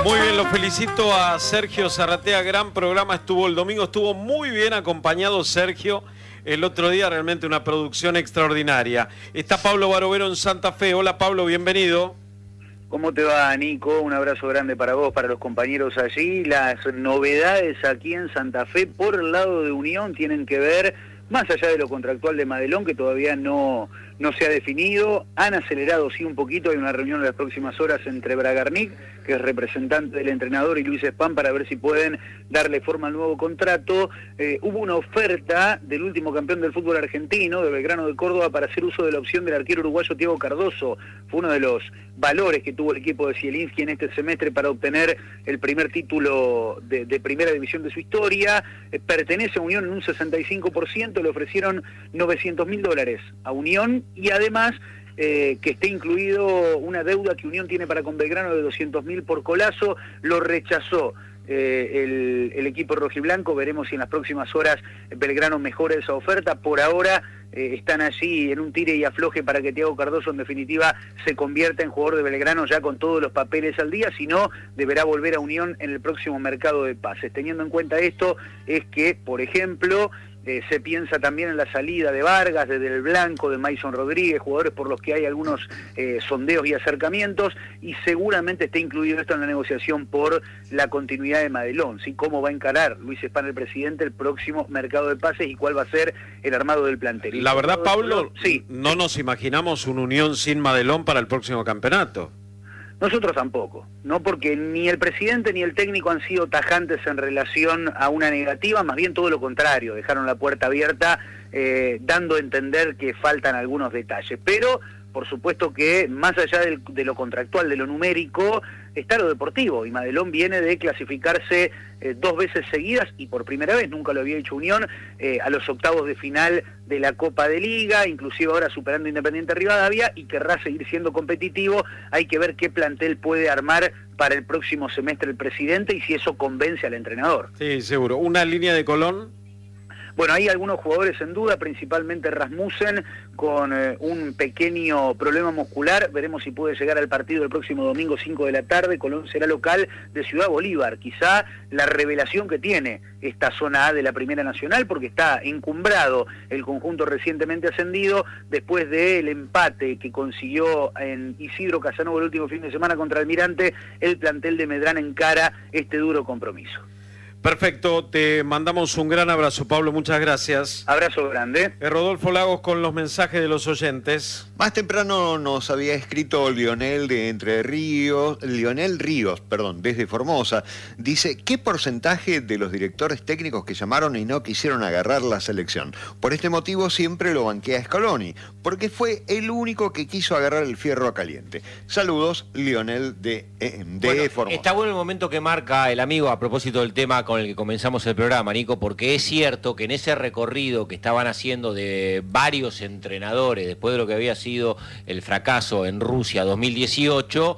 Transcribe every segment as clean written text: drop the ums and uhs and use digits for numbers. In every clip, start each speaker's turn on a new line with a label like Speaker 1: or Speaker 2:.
Speaker 1: Muy bien, lo felicito a Sergio Zarratea, gran programa estuvo el domingo, estuvo muy bien acompañado Sergio, el otro día realmente una producción extraordinaria. Está Pablo Barovero en Santa Fe. Hola Pablo, bienvenido.
Speaker 2: ¿Cómo te va, Nico? Un abrazo grande para vos, para los compañeros allí. Las novedades aquí en Santa Fe por el lado de Unión tienen que ver, más allá de lo contractual de Madelón, que todavía no se ha definido. Han acelerado sí un poquito, hay una reunión en las próximas horas entre Bragarnik, que es representante del entrenador, y Luis Spam para ver si pueden darle forma al nuevo contrato. Hubo una oferta del último campeón del fútbol argentino, de Belgrano de Córdoba, para hacer uso de la opción del arquero uruguayo Thiago Cardoso. Fue uno de los valores que tuvo el equipo de Zielinski en este semestre para obtener el primer título de primera división de su historia. Pertenece a Unión en un 65%, le ofrecieron $900.000 a Unión, y además que esté incluido una deuda que Unión tiene para con Belgrano de $200.000 por Colazo. Lo rechazó el equipo rojiblanco. Veremos si en las próximas horas Belgrano mejora esa oferta. Por ahora están allí en un tire y afloje para que Thiago Cardoso en definitiva se convierta en jugador de Belgrano ya con todos los papeles al día, si no deberá volver a Unión en el próximo mercado de pases. Teniendo en cuenta esto, es que, por ejemplo, se piensa también en la salida de Vargas, de Del Blanco, de Mason Rodríguez, jugadores por los que hay algunos sondeos y acercamientos, y seguramente esté incluido esto en la negociación por la continuidad de Madelón, ¿sí? Cómo va a encarar Luis Spam, el presidente, el próximo mercado de pases y cuál va a ser el armado del plantel.
Speaker 1: La verdad, Pablo,
Speaker 2: sí,
Speaker 1: no nos imaginamos una Unión sin Madelón para el próximo campeonato.
Speaker 2: Nosotros tampoco, ¿no? Porque ni el presidente ni el técnico han sido tajantes en relación a una negativa, más bien todo lo contrario, dejaron la puerta abierta, dando a entender que faltan algunos detalles. Pero, por supuesto que, más allá de lo contractual, de lo numérico, está lo deportivo, y Madelón viene de clasificarse 2 veces seguidas, y por primera vez, nunca lo había hecho Unión, a los octavos de final de la Copa de Liga, inclusive ahora superando Independiente Rivadavia, y querrá seguir siendo competitivo. Hay que ver qué plantel puede armar para el próximo semestre el presidente y si eso convence al entrenador.
Speaker 1: Sí, seguro. ¿Una línea de Colón?
Speaker 2: Bueno, hay algunos jugadores en duda, principalmente Rasmussen, con un pequeño problema muscular. Veremos si puede llegar al partido el próximo domingo 5 de la tarde. Colón será local de Ciudad Bolívar. Quizá la revelación que tiene esta zona A de la Primera Nacional, porque está encumbrado el conjunto recientemente ascendido después del empate que consiguió en Isidro Casanova el último fin de semana contra Almirante. El plantel de Medrán encara este duro compromiso.
Speaker 1: Perfecto, te mandamos un gran abrazo, Pablo, muchas gracias.
Speaker 2: Abrazo grande.
Speaker 1: Rodolfo Lagos con los mensajes de los oyentes.
Speaker 3: Más temprano nos había escrito Lionel Ríos, desde Formosa. Dice, ¿qué porcentaje de los directores técnicos que llamaron y no quisieron agarrar la selección? Por este motivo siempre lo banquea Scaloni, porque fue el único que quiso agarrar el fierro a caliente. Saludos, Lionel de Formosa.
Speaker 4: Está bueno el momento que marca el amigo a propósito del tema con el que comenzamos el programa, Nico, porque es cierto que en ese recorrido que estaban haciendo de varios entrenadores después de lo que había sido el fracaso en Rusia 2018,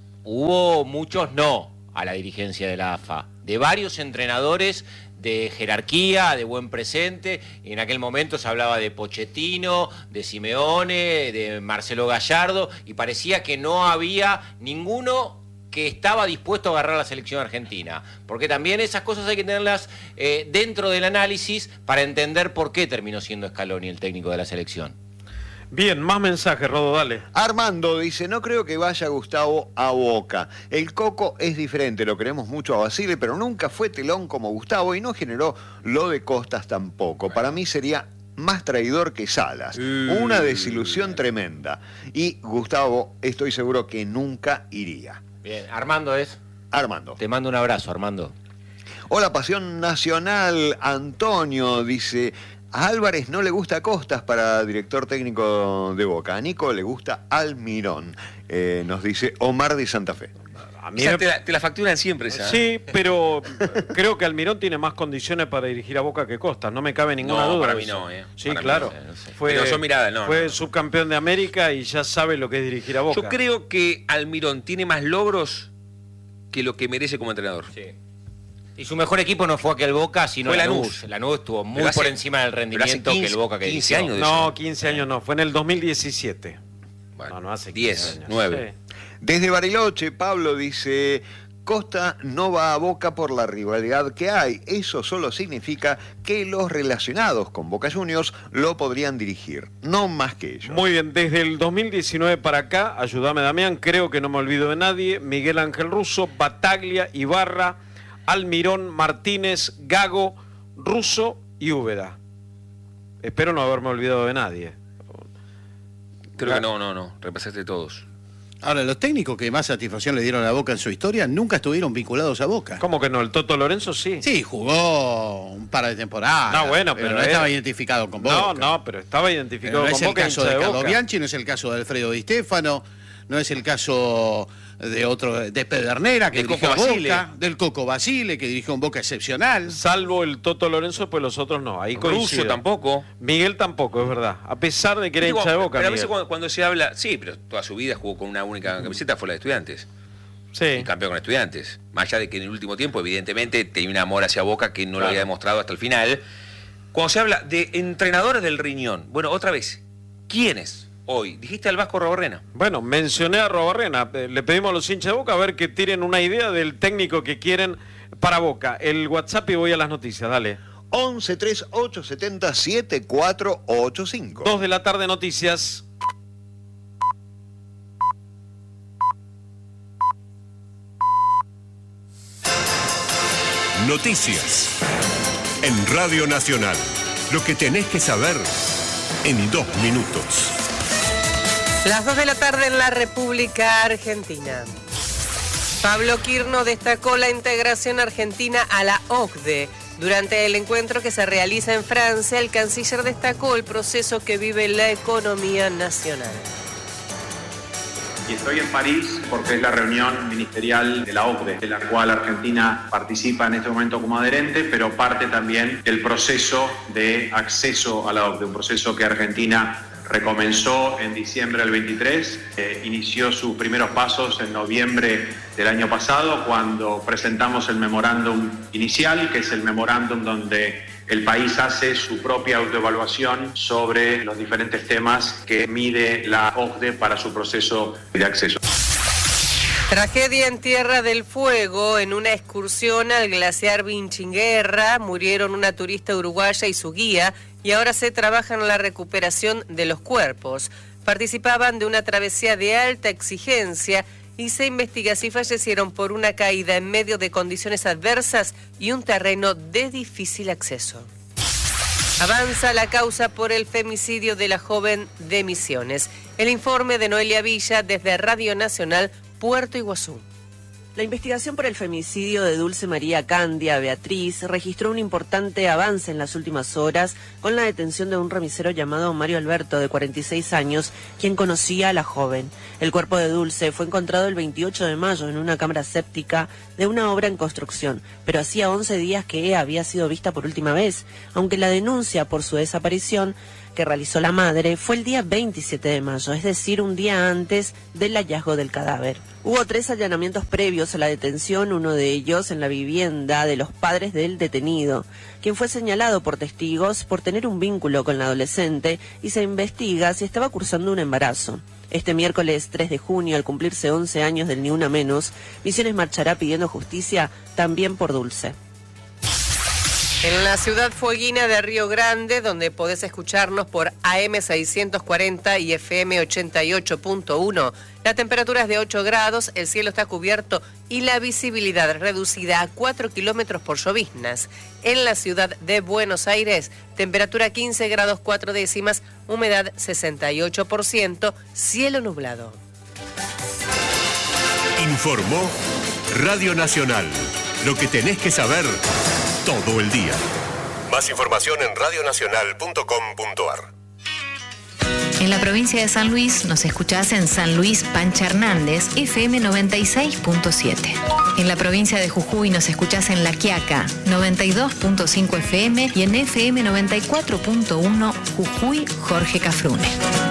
Speaker 4: hubo muchos no a la dirigencia de la AFA, de varios entrenadores de jerarquía, de buen presente. En aquel momento se hablaba de Pochettino, de Simeone, de Marcelo Gallardo, y parecía que no había ninguno que estaba dispuesto a agarrar la selección argentina, porque también esas cosas hay que tenerlas dentro del análisis para entender por qué terminó siendo Scaloni el técnico de la selección.
Speaker 1: Bien, más mensajes, Rodo, dale.
Speaker 3: Armando dice, no creo que vaya Gustavo a Boca. El Coco es diferente, lo queremos mucho a Basile, pero nunca fue telón como Gustavo y no generó lo de Costas tampoco. Para mí sería más traidor que Salas. Una desilusión tremenda. Y Gustavo, estoy seguro que nunca iría.
Speaker 4: Bien, Armando es.
Speaker 3: Armando.
Speaker 4: Te mando un abrazo, Armando.
Speaker 3: Hola, Pasión Nacional. Antonio dice, a Álvarez no le gusta Costas para director técnico de Boca. A Nico le gusta Almirón. Nos dice Omar de Santa Fe.
Speaker 5: A mí te la facturan siempre esa.
Speaker 1: Sí, pero creo que Almirón tiene más condiciones para dirigir a Boca que Costas, no me cabe ninguna duda.
Speaker 5: Para mí
Speaker 1: eso.
Speaker 5: no,
Speaker 1: Sí,
Speaker 5: para
Speaker 1: claro.
Speaker 5: no sé.
Speaker 1: Fue subcampeón de América y ya sabe lo que es dirigir a Boca.
Speaker 5: Yo creo que Almirón tiene más logros que lo que merece como entrenador.
Speaker 4: Sí. Y su mejor equipo no fue aquel Boca, sino
Speaker 5: fue
Speaker 4: Lanús. Lanús estuvo muy por encima del rendimiento
Speaker 5: 15,
Speaker 4: que el Boca que
Speaker 5: 15
Speaker 4: dirigió.
Speaker 5: años de
Speaker 1: No,
Speaker 5: eso.
Speaker 1: 15 años no, fue en el 2017.
Speaker 5: Bueno,
Speaker 1: no hace
Speaker 5: 10,
Speaker 1: años.
Speaker 5: 9.
Speaker 1: Sí.
Speaker 3: Desde Bariloche, Pablo dice, Costa no va a Boca por la rivalidad que hay. Eso solo significa que los relacionados con Boca Juniors lo podrían dirigir, no más que ellos.
Speaker 1: Muy bien, desde el 2019 para acá, ayúdame Damián, creo que no me olvido de nadie, Miguel Ángel Russo, Bataglia, Ibarra, Almirón, Martínez, Gago, Russo y Úbeda. Espero no haberme olvidado de nadie.
Speaker 5: Creo que no, repasaste todos.
Speaker 6: Ahora, los técnicos que más satisfacción le dieron a Boca en su historia nunca estuvieron vinculados a Boca.
Speaker 1: ¿Cómo que no? ¿El Toto Lorenzo sí?
Speaker 6: Sí, jugó un par de temporadas.
Speaker 1: No, bueno,
Speaker 6: pero no estaba identificado con Boca.
Speaker 1: No, pero estaba identificado
Speaker 6: Pero no
Speaker 1: con
Speaker 6: es
Speaker 1: Boca.
Speaker 6: el caso de Carlos
Speaker 1: Boca.
Speaker 6: Bianchi, no es el caso de Alfredo Di Stéfano, no es el caso de otro, de Pedernera, que
Speaker 5: del
Speaker 6: dirigió
Speaker 5: Coco
Speaker 6: a
Speaker 5: Basile.
Speaker 6: Boca, del Coco Basile, que dirigió un Boca excepcional.
Speaker 1: Salvo el Toto Lorenzo, pues los otros no. Ahí coincido.
Speaker 5: Russo tampoco.
Speaker 1: Miguel tampoco, es verdad. A pesar de que era hincha de Boca.
Speaker 5: Pero a veces
Speaker 1: Miguel.
Speaker 5: cuando se habla, sí, pero toda su vida jugó con una única camiseta, fue la de Estudiantes.
Speaker 1: Sí.
Speaker 5: Campeón con Estudiantes. Más allá de que en el último tiempo, evidentemente, tenía un amor hacia Boca que no lo había demostrado hasta el final. Cuando se habla de entrenadores del riñón, bueno, otra vez, ¿quiénes hoy? Dijiste al Vasco Robarrena.
Speaker 1: Bueno, mencioné a Robarrena. Le pedimos a los hinchas de Boca a ver que tiren una idea del técnico que quieren para Boca. El WhatsApp y voy a las noticias, dale.
Speaker 3: 11 3 870 7485.
Speaker 1: 2 de la tarde, noticias.
Speaker 7: Noticias. En Radio Nacional. Lo que tenés que saber en 2 minutos.
Speaker 8: Las 2 de la tarde en la República Argentina. Pablo Quirno destacó la integración argentina a la OCDE. Durante el encuentro que se realiza en Francia, el canciller destacó el proceso que vive la economía nacional.
Speaker 9: Y estoy en París porque es la reunión ministerial de la OCDE, de la cual Argentina participa en este momento como adherente, pero parte también del proceso de acceso a la OCDE, un proceso que Argentina recomenzó en diciembre del 23, inició sus primeros pasos en noviembre del año pasado, cuando presentamos el memorándum inicial, que es el memorándum donde el país hace su propia autoevaluación sobre los diferentes temas que mide la OCDE para su proceso de acceso.
Speaker 8: Tragedia en Tierra del Fuego. En una excursión al glaciar Vinchinguerra murieron una turista uruguaya y su guía, y ahora se trabaja en la recuperación de los cuerpos. Participaban de una travesía de alta exigencia y se investiga si fallecieron por una caída en medio de condiciones adversas y un terreno de difícil acceso. Avanza la causa por el femicidio de la joven de Misiones. El informe de Noelia Villa desde Radio Nacional, Puerto Iguazú.
Speaker 10: La investigación por el femicidio de Dulce María Candia Beatriz registró un importante avance en las últimas horas con la detención de un remisero llamado Mario Alberto, de 46 años, quien conocía a la joven. El cuerpo de Dulce fue encontrado el 28 de mayo en una cámara séptica de una obra en construcción, pero hacía 11 días que había sido vista por última vez, aunque la denuncia por su desaparición que realizó la madre fue el día 27 de mayo, es decir, un día antes del hallazgo del cadáver. Hubo 3 allanamientos previos a la detención, uno de ellos en la vivienda de los padres del detenido, quien fue señalado por testigos por tener un vínculo con la adolescente y se investiga si estaba cursando un embarazo. Este miércoles 3 de junio, al cumplirse 11 años del Ni Una Menos, Misiones marchará pidiendo justicia también por Dulce.
Speaker 8: En la ciudad fueguina de Río Grande, donde podés escucharnos por AM 640 y FM 88.1, la temperatura es de 8 grados, el cielo está cubierto y la visibilidad reducida a 4 kilómetros por lloviznas. En la ciudad de Buenos Aires, temperatura 15 grados 4 décimas, humedad 68%, cielo nublado.
Speaker 7: Informó Radio Nacional. Lo que tenés que saber todo el día. Más información en radionacional.com.ar.
Speaker 11: En la provincia de San Luis nos escuchás en San Luis Pancha Hernández, FM 96.7. En la provincia de Jujuy nos escuchás en La Quiaca, 92.5 FM y en FM 94.1 Jujuy Jorge Cafrune.